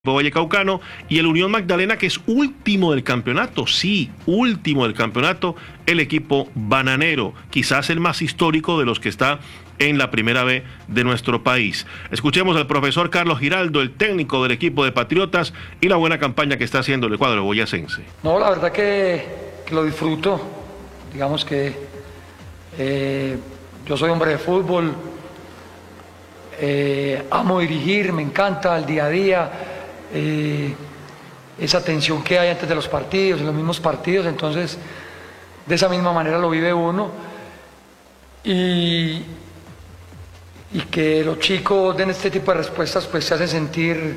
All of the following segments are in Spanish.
Vallecaucano, y el Unión Magdalena, que es último del campeonato, sí, último del campeonato, el equipo bananero, quizás el más histórico de los que está en la primera B de nuestro país. Escuchemos al profesor Carlos Giraldo, el técnico del equipo de Patriotas, y la buena campaña que está haciendo el cuadro boyacense. No, la verdad que lo disfruto, digamos que yo soy hombre de fútbol, amo dirigir, me encanta el día a día. Esa tensión que hay antes de los partidos, en los mismos partidos, entonces de esa misma manera lo vive uno, y que los chicos den este tipo de respuestas pues se hace sentir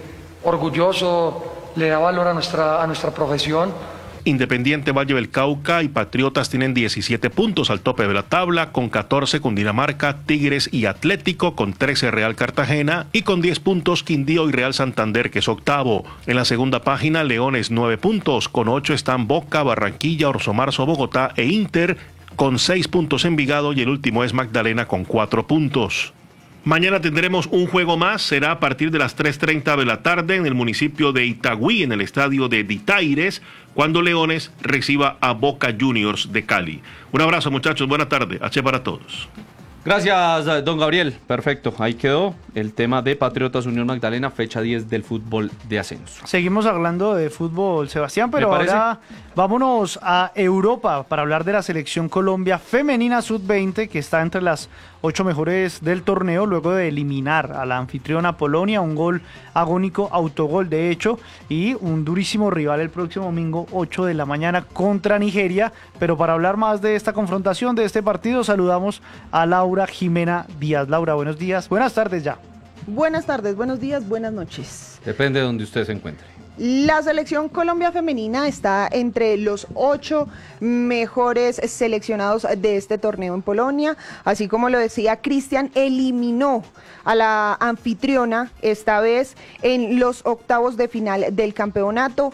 orgulloso, le da valor a nuestra profesión. Independiente Valle del Cauca y Patriotas tienen 17 puntos al tope de la tabla, con 14 Cundinamarca, Tigres y Atlético, con 13 Real Cartagena y con 10 puntos Quindío y Real Santander, que es octavo. En la segunda página, Leones 9 puntos, con 8 están Boca, Barranquilla, Orso Marzo, Bogotá e Inter, con 6 puntos Envigado, y el último es Magdalena con 4 puntos. Mañana tendremos un juego más, será a partir de las 3:30 de la tarde en el municipio de Itagüí, en el estadio de Ditaires, cuando Leones reciba a Boca Juniors de Cali. Un abrazo, muchachos, buena tarde, H para todos. Gracias, don Gabriel. Perfecto, ahí quedó el tema de Patriotas Unión Magdalena, fecha 10 del fútbol de ascenso. Seguimos hablando de fútbol, Sebastián, pero ahora vámonos a Europa para hablar de la selección Colombia femenina sub-20, que está entre las 8 mejores del torneo luego de eliminar a la anfitriona Polonia, un gol agónico, autogol de hecho, y un durísimo rival el próximo domingo 8 de la mañana contra Nigeria. Pero para hablar más de esta confrontación, de este partido, saludamos a Laura Jimena Díaz. Laura, buenos días, buenas tardes ya. Buenas tardes, buenos días, buenas noches. Depende de donde usted se encuentre. La selección Colombia femenina está entre los 8 mejores seleccionados de este torneo en Polonia. Así como lo decía Cristian, eliminó a la anfitriona esta vez en los octavos de final del campeonato,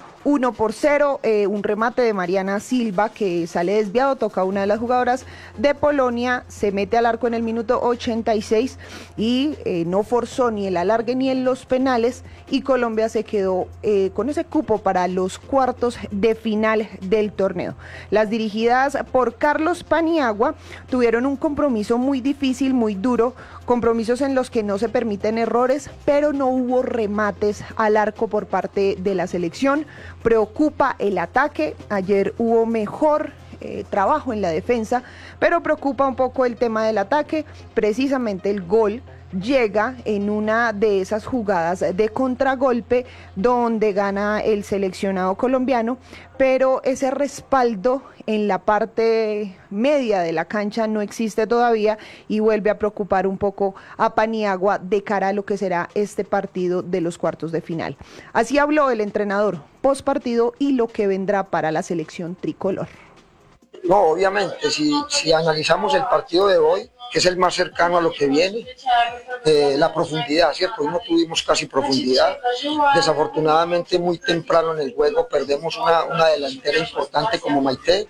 1-0, un remate de Mariana Silva que sale desviado, toca a una de las jugadoras de Polonia, se mete al arco en el minuto 86 y no forzó ni el alargue ni en los penales, y Colombia se quedó con ese cupo para los cuartos de final del torneo. Las dirigidas por Carlos Paniagua tuvieron un compromiso muy difícil, muy duro, compromisos en los que no se permiten errores, pero no hubo remates al arco por parte de la selección. Preocupa el ataque, ayer hubo mejor trabajo en la defensa, pero preocupa un poco el tema del ataque. Precisamente el gol llega en una de esas jugadas de contragolpe donde gana el seleccionado colombiano, pero ese respaldo en la parte media de la cancha no existe todavía, y vuelve a preocupar un poco a Paniagua de cara a lo que será este partido de los cuartos de final. Así habló el entrenador post partido y lo que vendrá para la selección tricolor. No, obviamente, si analizamos el partido de hoy, que es el más cercano a lo que viene, la profundidad, ¿cierto? Hoy no tuvimos casi profundidad, desafortunadamente muy temprano en el juego perdemos una delantera importante como Maite.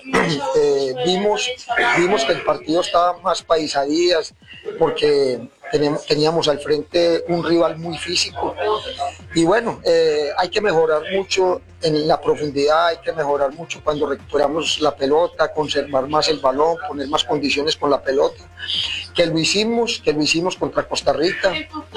Vimos que el partido estaba más paisadías porque teníamos al frente un rival muy físico, y bueno, hay que mejorar mucho en la profundidad, hay que mejorar mucho cuando recuperamos la pelota, conservar más el balón, poner más condiciones con la pelota, que lo hicimos contra Costa Rica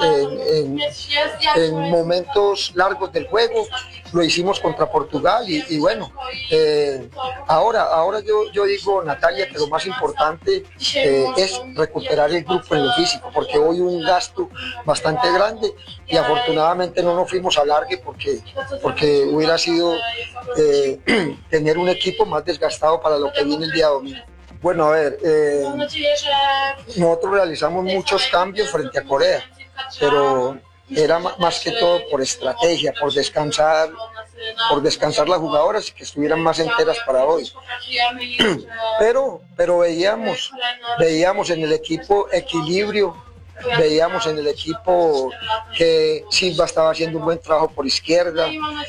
en momentos largos del juego, lo hicimos contra Portugal, y bueno, ahora yo digo, Natalia, que lo más importante es recuperar el grupo en lo físico, porque hoy hubo un gasto bastante grande y afortunadamente no nos fuimos a largue porque hubiera sido tener un equipo más desgastado para lo que viene el día domingo. Bueno, a ver, nosotros realizamos muchos cambios frente a Corea, pero era más que todo por estrategia, por descansar las jugadoras y que estuvieran más enteras para hoy. Pero veíamos en el equipo equilibrio, veíamos en el equipo que Silva estaba haciendo un buen trabajo por izquierda,